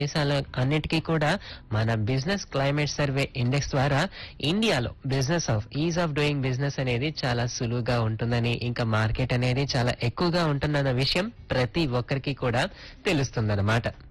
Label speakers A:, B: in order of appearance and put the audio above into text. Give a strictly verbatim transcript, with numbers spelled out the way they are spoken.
A: దేశాల అన్నిటికీ కూడా మన బిజినెస్ క్లైమేట్ సర్వే ఇండెక్స్ ద్వారా ఇండియాలో business of is of doing business అనేది చాలా సులువుగా ఉంటుందని, ఇంకా మార్కెట్ అనేది చాలా ఎక్కువగా ఉంటుందన్న విషయం ప్రతి ఒక్కరికి కూడా తెలుస్తుందన్నమాట.